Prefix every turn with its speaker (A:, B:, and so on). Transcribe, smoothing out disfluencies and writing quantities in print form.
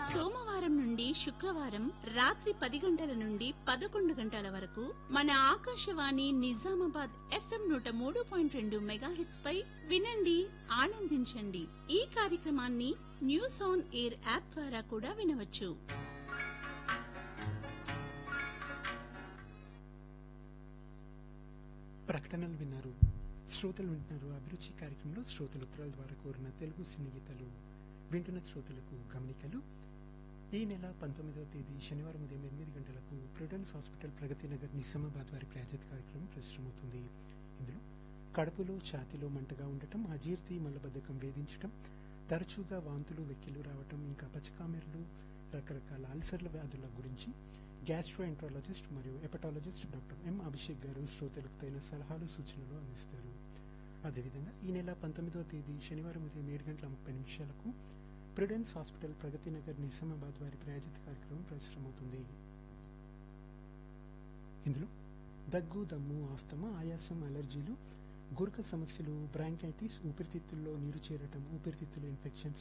A: సోమవారం నుండి శుక్రవారం రాత్రి 10 గంటల నుండి 11 గంటల వరకు మన ఆకాశవాణి నిజామాబాద్ FM 103.2 మెగాహెట్స్ పై వినండి, ఆనందించండి. ఈ కార్యక్రమాన్ని న్యూస్ ఆన్ ఎయిర్ యాప్ ద్వారా కూడా వినవచ్చు.
B: ప్రకటనలు విన్నారు. శ్రోతలు వింటున్నారు అభిరుచి కార్యక్రమంలో శ్రోతలు ఉత్తరాల ద్వారా కోరిన తెలుగు సినీ గీతాలు వింటున్న శ్రోతలకు గమనికలు. ఈ నెల 19వ తేదీ శనివారం ఉదయం 8 గంటలకు ప్రుడెన్స్ హాస్పిటల్ ప్రగతి నగర్ నిజామాబాద్ వారి ప్రాయోజిత కార్యక్రమం ప్రసారమవుతుంది. ఇందులో కడుపులో ఛాతీలో మంటగా ఉండటం, అజీర్తి, మలబద్ధకం వేధించటం, తరచుగా వాంతులు వెక్కిలు రావటం, ఇంకా పచ్చకామెర్లు, రకరకాల అల్సర్ల వ్యాధుల గురించి గ్యాస్ట్రోఎంట్రాలజిస్ట్ మరియు హెపటాలజిస్ట్ డాక్టర్ ఎం అభిషేక్ గారు శ్రోతలకు తగిన సలహాలు సూచనలు అందిస్తారు. అదేవిధంగా ఈ నెల 19వ తేదీ శనివారం ఉదయం 7:30 ప్రుడెన్స్ హాస్పిటల్ ప్రగతి నగర్ నిజామాబాద్ వారి ప్రాయోజిత కార్యక్రమం ప్రసారమవుతుంది. ఇందులో దగ్గు, దమ్ము, ఆస్తమా, ఆయాసం, అలర్జీలు, గురక సమస్యలు, బ్రాంకైటిస్, ఊపిరితిత్తుల్లో నీరు చేరటం, ఊపిరితిత్తుల ఇన్ఫెక్షన్స్,